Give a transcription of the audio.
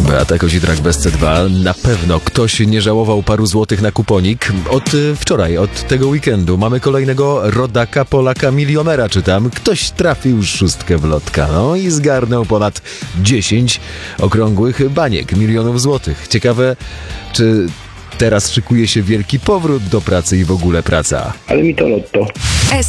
Beata Kozidrak bez C2. Na pewno ktoś nie żałował paru złotych na kuponik. Od wczoraj, od tego weekendu mamy kolejnego rodaka, Polaka, milionera, czytam. Ktoś trafił szóstkę w lotka, no i zgarnął ponad 10 okrągłych baniek, milionów złotych. Ciekawe, czy teraz szykuje się wielki powrót do pracy i w ogóle praca. Ale mi to lotto.